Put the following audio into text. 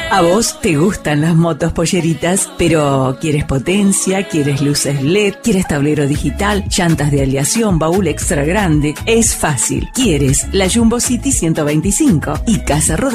A vos te gustan las motos polleritas, pero ¿quieres potencia? ¿Quieres luces LED? ¿Quieres tablero digital? ¿Llantas de aleación? ¿Baúl extra grande? Es fácil. ¿Quieres la Jumbo City 125? Y Casa Rodríguez